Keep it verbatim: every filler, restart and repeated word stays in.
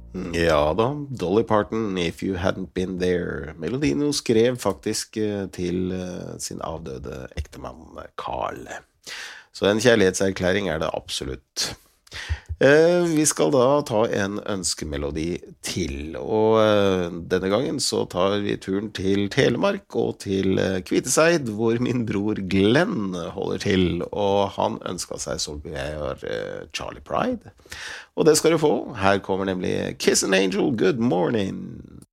Ja da, Dolly Parton, If You Hadn't Been There. Melodien hun skrev faktisk eh, til eh, sin avdøde ektemann eh, Carl. Så en kjærlighetserklæring er det absolutt. Eh, vi skal da ta en ønskemelodi til, og eh, denne gangen så tar vi turen til Telemark og til eh, Kviteseid, hvor min bror Glenn holder til, og han ønsket seg så greier eh, Charlie Pride. Og det skal du få. Her kommer nemlig Kiss an Angel, Good Morning.